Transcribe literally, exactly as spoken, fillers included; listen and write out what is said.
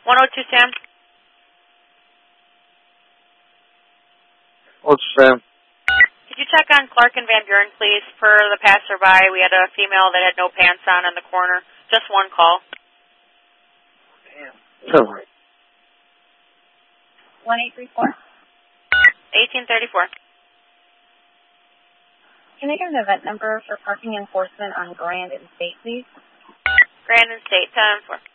one oh two Sam. What's Sam? Could you check on Clark and Van Buren, please? Per the passerby, we had a female that had no pants on in the corner. Just one call. Damn. one eight three four. eighteen thirty-four. Can I get an event number for parking enforcement on Grand and State, please? Grand and State, ten four.